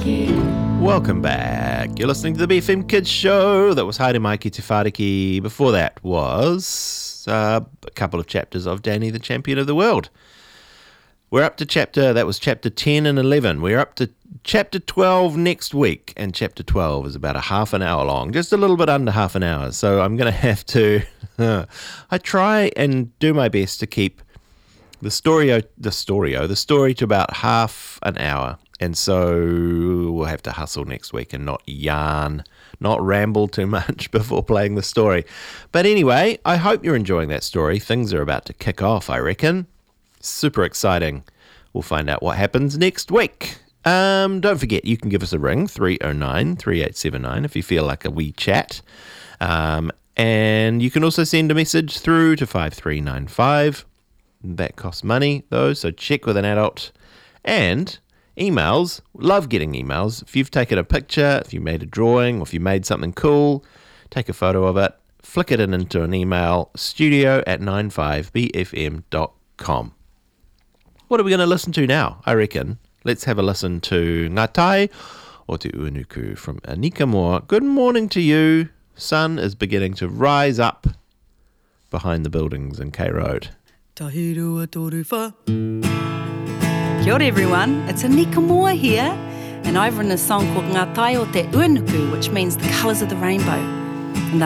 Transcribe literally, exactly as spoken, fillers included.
Welcome back. You're listening to the B F M Kids Show. That was Haere Mai ki Te Whāriki. Before that was uh, a couple of chapters of Danny the Champion of the World. We're up to chapter, that was chapter ten and eleven. We're up to chapter twelve next week, and chapter twelve is about a half an hour long, just a little bit under half an hour. So I'm going to have to, I try and do my best to keep the story, the story, the story to about half an hour. And so we'll have to hustle next week and not yarn, not ramble too much before playing the story. But anyway, I hope you're enjoying that story. Things are about to kick off, I reckon. Super exciting. We'll find out what happens next week. Um, don't forget, you can give us a ring, three oh nine, three eight seven nine, if you feel like a wee chat. Um, and you can also send a message through to five three nine five. That costs money, though, so check with an adult. And emails, love getting emails. If you've taken a picture, if you made a drawing, or if you made something cool, take a photo of it, flick it in into an email, studio at ninety-five b f m dot com. What are we going to listen to now, I reckon? Let's have a listen to Ngā Tai o Te Uanuku from Anika Moa. Good morning to you. Sun is beginning to rise up behind the buildings in K Road. Tahirua toruwha. Kia ora everyone, it's Anika Moa here, and I've written a song called Ngā Tai o Te Uanuku, which means the colours of the rainbow.